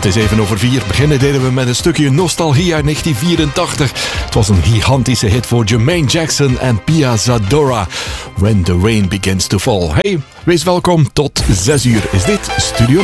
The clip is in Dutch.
Het is 4:07. Beginnen deden we met een stukje nostalgie uit 1984. Het was een gigantische hit voor Jermaine Jackson en Pia Zadora. When the Rain Begins to Fall. Hey, wees welkom. Tot 6 uur is dit Studio